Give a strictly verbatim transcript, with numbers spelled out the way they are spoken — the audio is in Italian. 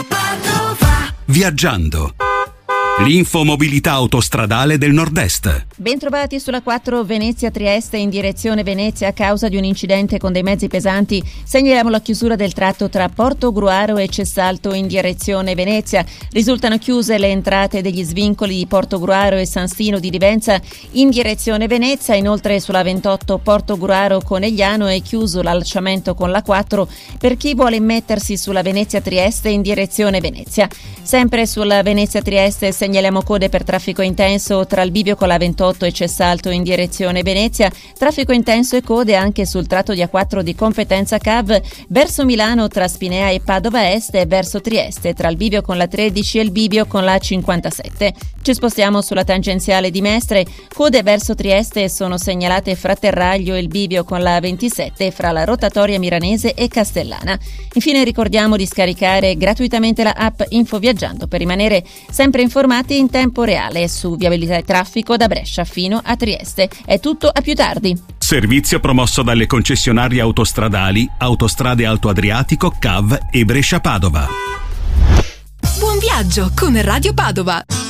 Radio Padova. Viaggiando. L'infomobilità autostradale del Nord-Est. Bentrovati sulla quattro Venezia-Trieste in direzione Venezia. A causa di un incidente con dei mezzi pesanti segnaliamo la chiusura del tratto tra Portogruaro e Cessalto in direzione Venezia. Risultano chiuse le entrate degli svincoli di Portogruaro e San Stino di Livenza in direzione Venezia. Inoltre sulla ventotto Portogruaro-Conegliano è chiuso l'allacciamento con la quattro per chi vuole immettersi sulla Venezia-Trieste in direzione Venezia. Sempre sulla Venezia-Trieste segnaliamo code per traffico intenso tra il bivio con la ventotto e Cessalto in direzione Venezia, traffico intenso e code anche sul tratto di A quattro di competenza C A V verso Milano tra Spinea e Padova Est e verso Trieste tra il bivio con la tredici e il bivio con la cinquantasette. Ci spostiamo sulla tangenziale di Mestre, code verso Trieste sono segnalate fra Terraglio e il bivio con la ventisette fra la rotatoria milanese e Castellana. Infine ricordiamo di scaricare gratuitamente la app Infoviaggiando per rimanere sempre informati in tempo reale su viabilità e traffico da Brescia fino a Trieste. È tutto, a più tardi. Servizio promosso dalle concessionarie autostradali Autostrade Alto Adriatico, C A V e Brescia Padova. Buon viaggio con Radio Padova.